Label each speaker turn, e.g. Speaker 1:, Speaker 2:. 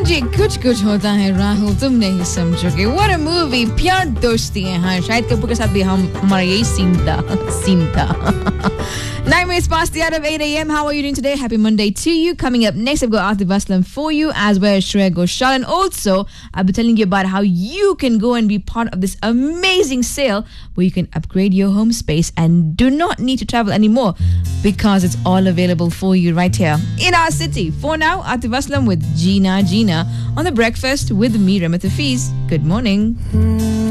Speaker 1: जी कुछ कुछ होता है राहुल, तुम नहीं समझोगे. What a movie. प्यार दोस्ती है. हाँ, शाहिद कपूर के साथ भी हमारा यही सीन था. 9 minutes past the hour of 8 a.m. How are you doing today? Happy Monday to you. Coming up next, I've got Atif Aslam for you, as well as Shreya Ghoshal. And also, I'll be telling you about how you can go and be part of this amazing sale where you can upgrade your home space and do not need to travel anymore because it's all available for you right here in our city. For now, Atif Aslam with Gina on The Breakfast with me, Ramit Hafiz. Good morning.